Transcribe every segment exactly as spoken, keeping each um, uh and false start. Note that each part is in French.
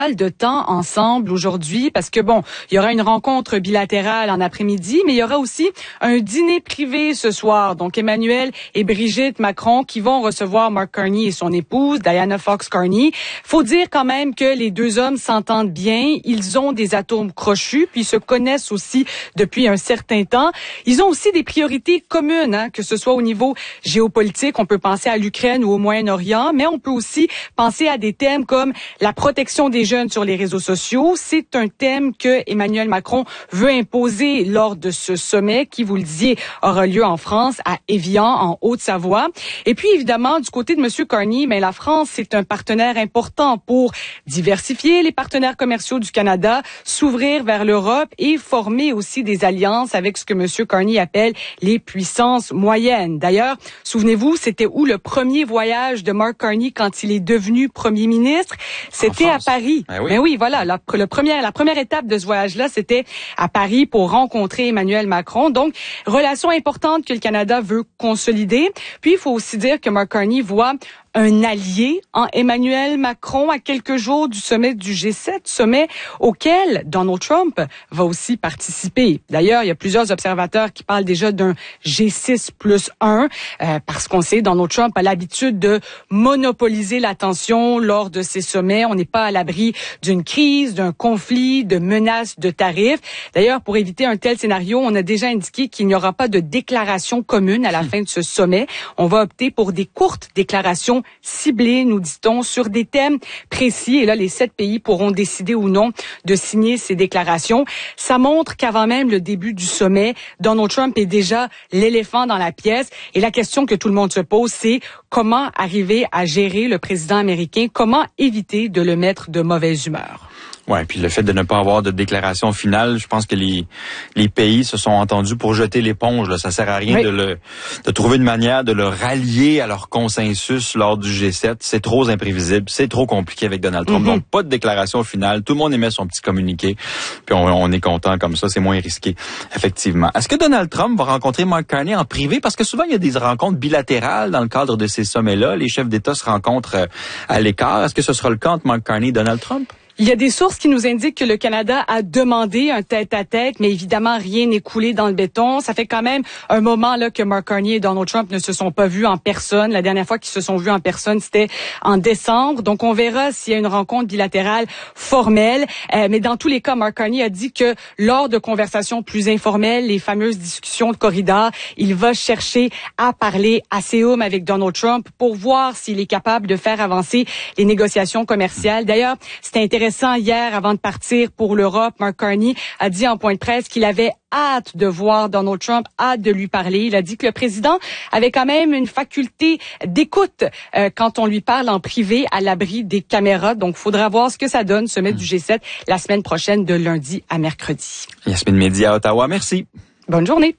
de temps ensemble aujourd'hui parce que bon, il y aura une rencontre bilatérale en après-midi, mais il y aura aussi un dîner privé ce soir. Donc Emmanuel et Brigitte Macron qui vont recevoir Mark Carney et son épouse Diana Fox-Carney. Faut dire quand même que les deux hommes s'entendent bien, ils ont des atomes crochus, puis se connaissent aussi depuis un certain temps. Ils ont aussi des priorités communes, hein, que ce soit au niveau géopolitique, on peut penser à l'Ukraine ou au Moyen-Orient, mais on peut aussi penser à des thèmes comme la protection des jeunes sur les réseaux sociaux. C'est un thème que Emmanuel Macron veut imposer lors de ce sommet qui, vous le disiez, aura lieu en France, à Évian, en Haute-Savoie. Et puis, évidemment, du côté de M. Carney, mais la France, c'est un partenaire important pour diversifier les partenaires commerciaux du Canada, s'ouvrir vers l'Europe et former aussi des alliances avec ce que M. Carney appelle les puissances moyennes. D'ailleurs, souvenez-vous, c'était où le premier voyage de Mark Carney quand il est devenu premier ministre? C'était à Paris. Ben oui. Ben oui, voilà. La, le premier, la première étape de ce voyage-là, c'était à Paris pour rencontrer Emmanuel Macron. Donc, relation importante que le Canada veut consolider. Puis, il faut aussi dire que Mark Carney voit un allié en Emmanuel Macron à quelques jours du sommet du G sept, sommet auquel Donald Trump va aussi participer. D'ailleurs, il y a plusieurs observateurs qui parlent déjà d'un G six plus un, euh, parce qu'on sait Donald Trump a l'habitude de monopoliser l'attention lors de ces sommets. On n'est pas à l'abri d'une crise, d'un conflit, de menaces de tarifs. D'ailleurs, pour éviter un tel scénario, on a déjà indiqué qu'il n'y aura pas de déclaration commune à la fin de ce sommet. On va opter pour des courtes déclarations ciblés, nous dit-on, sur des thèmes précis. Et là, les sept pays pourront décider ou non de signer ces déclarations. Ça montre qu'avant même le début du sommet, Donald Trump est déjà l'éléphant dans la pièce. Et la question que tout le monde se pose, c'est comment arriver à gérer le président américain, comment éviter de le mettre de mauvaise humeur. Ouais, puis le fait de ne pas avoir de déclaration finale, je pense que les les pays se sont entendus pour jeter l'éponge. Là. Ça sert à rien oui. de le de trouver une manière de le rallier à leur consensus lors du G sept. C'est trop imprévisible, c'est trop compliqué avec Donald Trump. Mm-hmm. Donc pas de déclaration finale. Tout le monde émet son petit communiqué, puis on, on est content comme ça. C'est moins risqué, effectivement. Est-ce que Donald Trump va rencontrer Mark Carney en privé? Parce que souvent il y a des rencontres bilatérales dans le cadre de ces sommets-là. Les chefs d'État se rencontrent à l'écart. Est-ce que ce sera le cas entre Mark Carney et Donald Trump? Il y a des sources qui nous indiquent que le Canada a demandé un tête-à-tête, mais évidemment, rien n'est coulé dans le béton. Ça fait quand même un moment là que Mark Carney et Donald Trump ne se sont pas vus en personne. La dernière fois qu'ils se sont vus en personne, c'était en décembre. Donc, on verra s'il y a une rencontre bilatérale formelle. Euh, mais dans tous les cas, Mark Carney a dit que lors de conversations plus informelles, les fameuses discussions de corridor, il va chercher à parler assez homme avec Donald Trump pour voir s'il est capable de faire avancer les négociations commerciales. D'ailleurs, c'était intéressant. Hier, avant de partir pour l'Europe, Mark Carney a dit en point de presse qu'il avait hâte de voir Donald Trump, hâte de lui parler. Il a dit que le président avait quand même une faculté d'écoute euh, quand on lui parle en privé à l'abri des caméras. Donc, il faudra voir ce que ça donne, sommet du G sept, la semaine prochaine de lundi à mercredi. Yasmine Mehdi à Ottawa, merci. Bonne journée.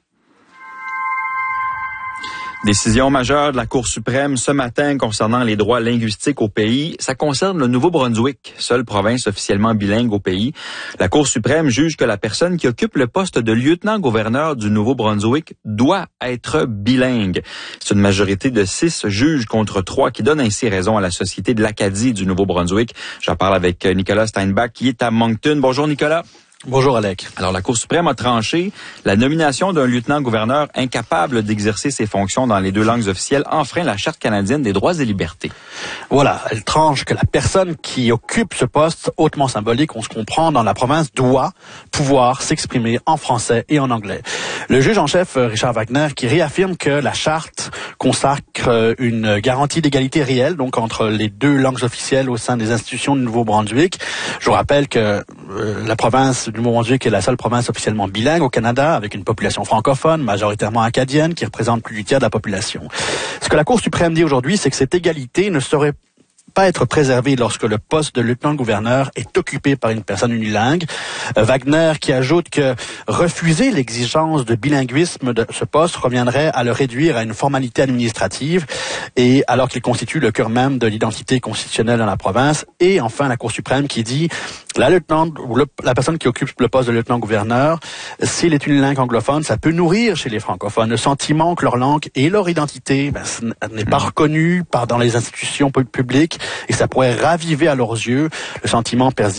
Décision majeure de la Cour suprême ce matin concernant les droits linguistiques au pays. Ça concerne le Nouveau-Brunswick, seule province officiellement bilingue au pays. La Cour suprême juge que la personne qui occupe le poste de lieutenant-gouverneur du Nouveau-Brunswick doit être bilingue. C'est une majorité de six juges contre trois qui donne ainsi raison à la Société de l'Acadie du Nouveau-Brunswick. J'en parle avec Nicolas Steinbach qui est à Moncton. Bonjour Nicolas. Bonjour Alec. Alors la Cour suprême a tranché la nomination d'un lieutenant-gouverneur incapable d'exercer ses fonctions dans les deux langues officielles enfreint la Charte canadienne des droits et libertés. Voilà, elle tranche que la personne qui occupe ce poste hautement symbolique, on se comprend, dans la province, doit pouvoir s'exprimer en français et en anglais. Le juge en chef, Richard Wagner, qui réaffirme que la Charte consacre une garantie d'égalité réelle, donc entre les deux langues officielles au sein des institutions du Nouveau-Brunswick. Je vous rappelle que euh, la province du Nouveau-Brunswick est la seule province officiellement bilingue au Canada, avec une population francophone, majoritairement acadienne, qui représente plus du tiers de la population. Ce que la Cour suprême dit aujourd'hui, c'est que cette égalité ne saurait pas être préservé lorsque le poste de lieutenant-gouverneur est occupé par une personne unilingue. Euh, Wagner qui ajoute que refuser l'exigence de bilinguisme de ce poste reviendrait à le réduire à une formalité administrative, et alors qu'il constitue le cœur même de l'identité constitutionnelle dans la province. Et enfin, la Cour suprême qui dit la lieutenant ou le, la personne qui occupe le poste de lieutenant-gouverneur, s'il est une langue anglophone, ça peut nourrir chez les francophones le sentiment que leur langue et leur identité ben, n'est pas reconnue par dans les institutions publiques, et ça pourrait raviver à leurs yeux le sentiment persistant